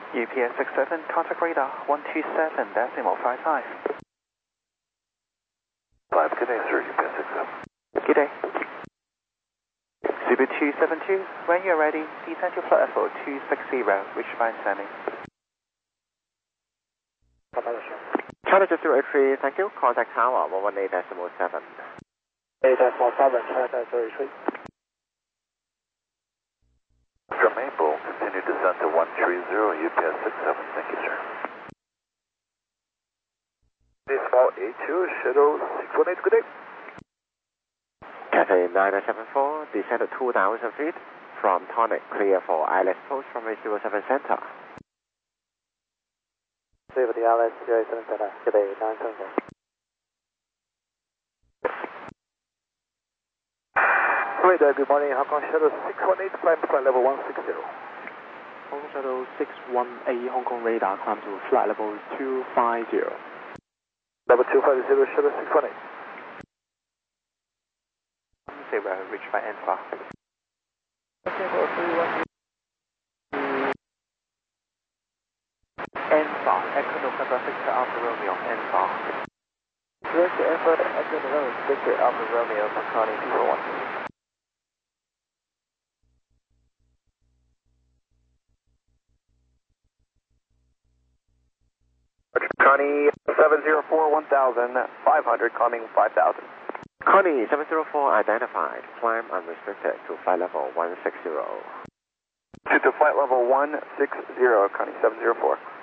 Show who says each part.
Speaker 1: UPS 67, contact radar 127.55.
Speaker 2: 5, good day, sir, UPS 67.
Speaker 1: Good day. Zulu 272, when you're ready, descend to flight level 260, reach by Sammy.
Speaker 3: China 083, thank you. Contact tower 118.7.
Speaker 4: 8.7, China 083.
Speaker 2: From Maple, continue descent to 130, UPS 67, thank you, sir. This small A2, Shadow 618, good day.
Speaker 3: Cathay 974, descend to 2,000 feet from Tonic, clear for ILS post from a 07 center.
Speaker 4: Clear for the ILS 07 center, good day, 974. Radar, good morning, Hong Kong Shadow 618, climb to flight level 160.
Speaker 5: Hong Kong Shadow 618, Hong Kong radar, climb to flight level 250.
Speaker 4: Level 250, Shadow 618.
Speaker 1: 0, reach by Alpha. Alpha, Echo November Victor Alpha Romeo, Alpha.
Speaker 4: Direct Alpha, Echo November Victor Alpha Romeo, Connie 241.
Speaker 2: Connie 704, 1,500, climbing 5,000.
Speaker 3: Connie 704 identified. Climb unrestricted to flight level 160.
Speaker 2: To flight level 160, Connie 704.